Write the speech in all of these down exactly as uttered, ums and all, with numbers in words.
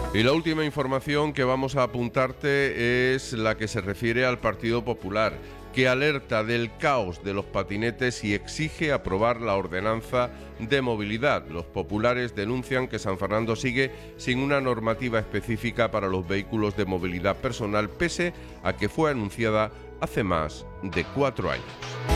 Y la última información que vamos a apuntarte es la que se refiere al Partido Popular, que alerta del caos de los patinetes y exige aprobar la ordenanza de movilidad. Los populares denuncian que San Fernando sigue sin una normativa específica para los vehículos de movilidad personal, pese a que fue anunciada hace más de cuatro años.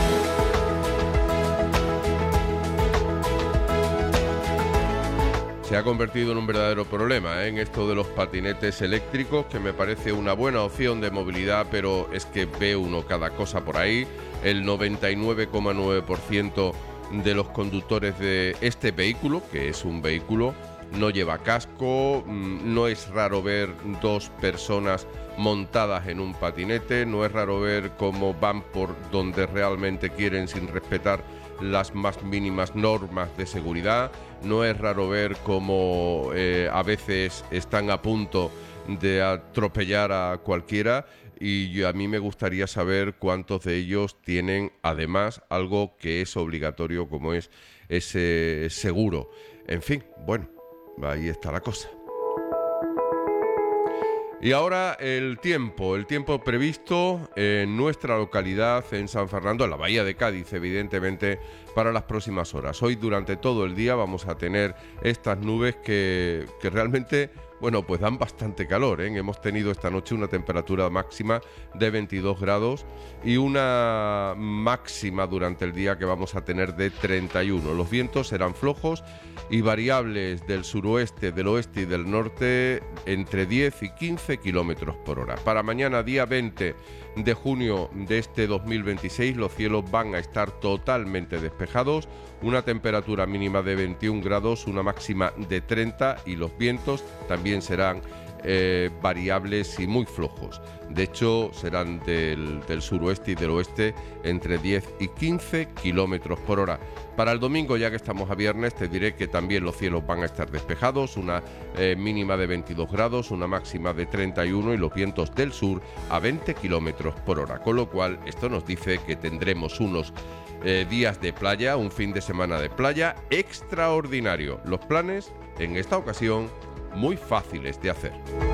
Se ha convertido en un verdadero problema, ¿eh? en esto de los patinetes eléctricos, que me parece una buena opción de movilidad, pero es que ve uno cada cosa por ahí. El noventa y nueve coma nueve por ciento de los conductores de este vehículo, que es un vehículo, no lleva casco. No es raro ver dos personas montadas en un patinete, no es raro ver cómo van por donde realmente quieren sin respetar las más mínimas normas de seguridad. No es raro ver cómo eh, a veces están a punto de atropellar a cualquiera, y yo, a mí me gustaría saber cuántos de ellos tienen además algo que es obligatorio, como es ese seguro. En fin, bueno, ahí está la cosa. Y ahora el tiempo, el tiempo previsto en nuestra localidad, en San Fernando, en la Bahía de Cádiz, evidentemente, para las próximas horas. Hoy durante todo el día vamos a tener estas nubes que, que realmente, bueno, pues dan bastante calor, ¿eh? Hemos tenido esta noche una temperatura máxima de veintidós grados y una máxima durante el día que vamos a tener de treinta y uno. Los vientos serán flojos y variables del suroeste, del oeste y del norte entre diez y quince kilómetros por hora. Para mañana, día veinte de junio de este dos mil veintiséis, los cielos van a estar totalmente despejados, una temperatura mínima de veintiún grados, una máxima de treinta, y los vientos también serán eh, variables y muy flojos. De hecho, serán del, del suroeste y del oeste entre diez y quince kilómetros por hora. Para el domingo, ya que estamos a viernes, te diré que también los cielos van a estar despejados, una eh, mínima de veintidós grados, una máxima de treinta y uno, y los vientos del sur a veinte kilómetros por hora. Con lo cual, esto nos dice que tendremos unos eh, días de playa, un fin de semana de playa extraordinario. Los planes, en esta ocasión, muy fáciles de hacer.